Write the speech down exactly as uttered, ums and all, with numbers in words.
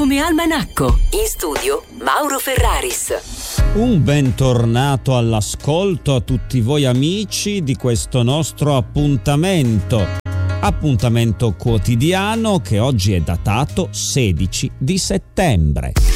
come almanacco. In studio Mauro Ferraris. Un bentornato all'ascolto a tutti voi amici di questo nostro appuntamento. Appuntamento quotidiano che oggi è datato sedici di settembre.